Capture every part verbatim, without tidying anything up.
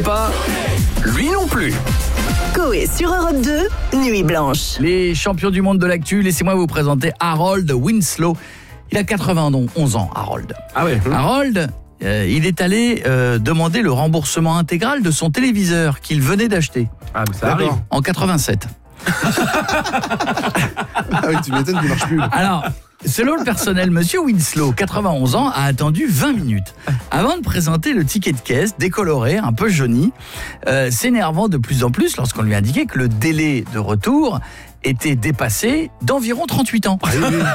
pas, lui non plus. Coé sur Europe deux, Nuit Blanche. Les champions du monde de l'actu, laissez-moi vous présenter Harold Winslow. Il a quatre-vingt-onze ans, Harold. Ah ouais. Harold, euh, il est allé euh, demander le remboursement intégral de son téléviseur qu'il venait d'acheter. Ah, mais ça arrive. En quatre-vingt-sept. Ah oui, tu m'étonnes qu'il marche plus. Alors, selon le personnel, monsieur Winslow, quatre-vingt-onze ans, a attendu vingt minutes avant de présenter le ticket de caisse, décoloré, un peu jauni, euh, s'énervant de plus en plus lorsqu'on lui indiquait que le délai de retour était dépassé d'environ trente-huit ans.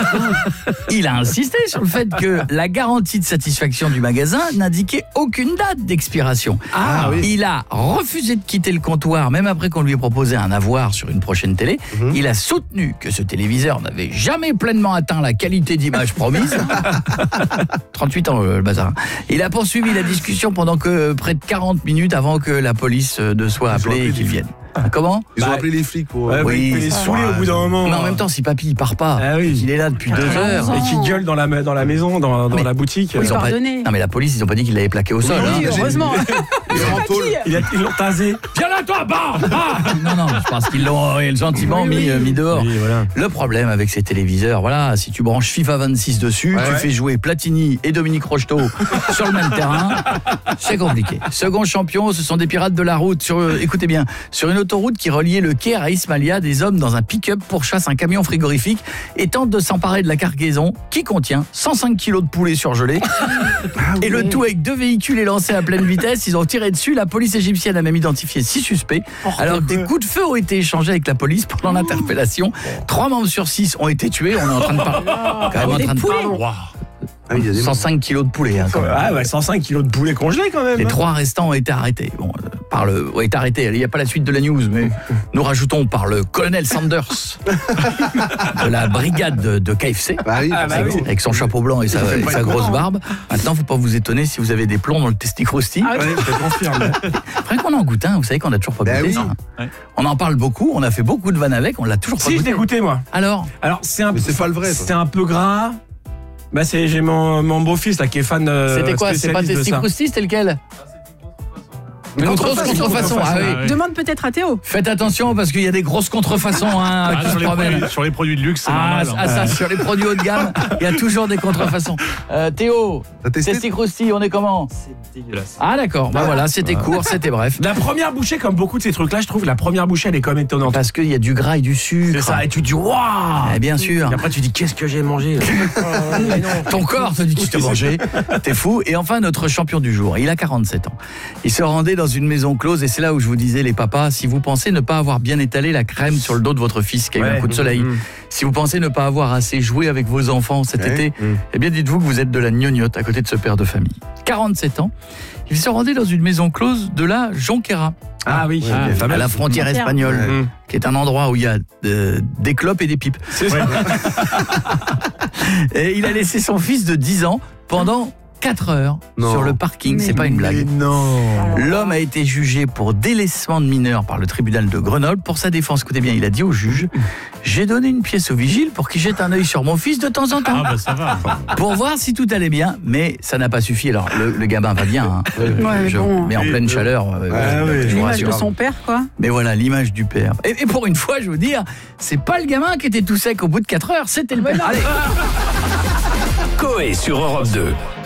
Il a insisté sur le fait que la garantie de satisfaction du magasin n'indiquait aucune date d'expiration. Ah, oui. Il a refusé de quitter le comptoir, même après qu'on lui ait proposé un avoir sur une prochaine télé. Mhm. Il a soutenu que ce téléviseur n'avait jamais pleinement atteint la qualité d'image promise. trente-huit ans, le bazar. Il a poursuivi la discussion pendant que près de quarante minutes avant que la police ne soit appelée et qu'il vienne. Comment ? Ils ont Bah, appelé les flics pour... Ouais, Oui, oui, il fait les ça saouler au bout d'un moment. Mais en même temps, si papy il part pas, Ah oui. il est là depuis deux heures. Et qui gueule dans la, dans la maison, dans, dans Mais- la boutique. Ils ont pas... pardonnez. Non mais la police, ils ont pas dit qu'il l'avait plaqué au sol. Oui, hein. heureusement. Ils ont en tôle. Il a- Ils l'ont tasé. Viens là, toi, bah, bah. Non, non, je pense qu'ils l'ont euh, gentiment mis, euh, mis dehors. Oui, voilà. Le problème avec ces téléviseurs, voilà, si tu branches FIFA vingt-six dessus, Ouais, tu ouais. fais jouer Platini et Dominique Rocheteau sur le même terrain, c'est compliqué. Second champion, ce sont des pirates de la route. Sur, euh, écoutez bien, sur une autoroute qui reliait le Caire à Ismaïlia, des hommes dans un pick-up pourchassent un camion frigorifique et tentent de s'emparer de la cargaison qui contient cent cinq kilos de poulet surgelé. Et le tout avec deux véhicules élancés à pleine vitesse. Ils ont tiré dessus. La police égyptienne a même identifié six suspects. Alors que des coups de feu ont été échangés avec la police pendant l'interpellation. Trois membres sur six ont été tués. On est en train de parler. Quand même en train de parler. Ah oui, il y a des cent cinq kilos de poulet. Hein, quand même. Ah ouais, cent cinq kilos de poulet congelé quand même. Les hein. trois restants ont été arrêtés. Bon, euh, par le, ont été arrêtés. Il n'y a pas la suite de la news, mais nous rajoutons par le colonel Sanders de la brigade de, de K F C. Bah oui, Ah, bah avec, oui. avec son chapeau blanc et sa, et pas sa le grosse courant. barbe. Maintenant, faut pas vous étonner si vous avez des plombs dans le testicrosti. Ah oui. Ouais, je te confirme. Faudrait qu'on en goûte un, vous savez qu'on a toujours pas Ben goûté oui. ça. On en parle beaucoup, on a fait beaucoup de vannes avec, on l'a toujours pas Si, je goûté. l'ai goûté, moi. Alors, Alors, c'est un, Mais c'est pas le vrai, toi. c'est un peu gras. Bah, c'est, j'ai mon, mon beau-fils là qui est fan. euh, c'était quoi? C'est pas spécialiste de ça. testicrosti, c'était lequel? Une grosse contrefaçon, contrefaçon, ah oui. Ah oui. Demande peut-être à Théo. Faites attention parce qu'il y a des grosses contrefaçons hein, Ah, qui se sur, les promènent. produits, sur les produits de luxe, c'est Ah, normal. ah, ça, sur les produits haut de gamme, il y a toujours des contrefaçons. Euh, Théo, T'as testé? testicrosti, on est comment? C'est dégueulasse. Ah d'accord, bah voilà, c'était court, c'était bref. La première bouchée, comme beaucoup de ces trucs-là, je trouve la première bouchée, elle est quand même étonnante. Parce qu'il y a du gras et du sucre. C'est ça, et tu te dis waouh. Eh bien sûr. Et après, tu dis qu'est-ce que j'ai mangé là. Ton corps te dit que tu t'es mangé, t'es fou. Et enfin, notre champion du jour, il a quarante-sept ans. Il se rendait dans une maison close et c'est là où je vous disais, les papas, si vous pensez ne pas avoir bien étalé la crème sur le dos de votre fils qui a eu Ouais. un coup de soleil, Mmh. si vous pensez ne pas avoir assez joué avec vos enfants cet Ouais. été, Mmh. eh bien dites-vous que vous êtes de la gnognotte à côté de ce père de famille. quarante-sept ans, il se rendait dans une maison close de la Jonquera, Ah oui, Ouais, les à fameuses. la frontière Frontière. espagnole, Mmh. qui est un endroit où il y a euh, des clopes et des pipes. C'est ça. Et il a laissé son fils de dix ans pendant quatre heures Non. sur le parking, Mais c'est pas une blague. non. L'homme a été jugé pour délaissement de mineur par le tribunal de Grenoble. Pour sa défense, écoutez bien, il a dit au juge « J'ai donné une pièce au vigile pour qu'il jette un œil sur mon fils de temps en temps, Ah bah ça va. pour voir si tout allait bien. » Mais ça n'a pas suffi. Alors, le, le gamin va bien, hein. mais Je- bon. mais en pleine chaleur. euh, Ah je oui. vous L'image de rassure. son père, quoi. Mais voilà, l'image du père. Et, et pour une fois, je veux dire, c'est pas le gamin qui était tout sec au bout de quatre heures, c'était le bonhomme. Coé sur Europe deux.